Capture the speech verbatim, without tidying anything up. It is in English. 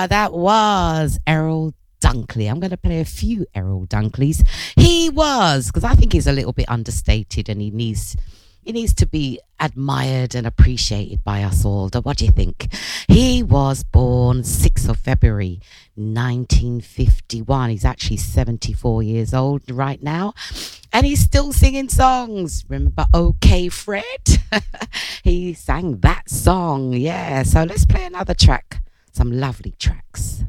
That was Errol Dunkley. I'm going to play a few Errol Dunkleys. He was, because I think he's a little bit understated and he needs he needs to be admired and appreciated by us all. What do you think? He was born sixth of February nineteen fifty-one. He's actually seventy-four years old right now. And he's still singing songs. Remember OK Fred? He sang that song. Yeah, so let's play another track. Some lovely tracks.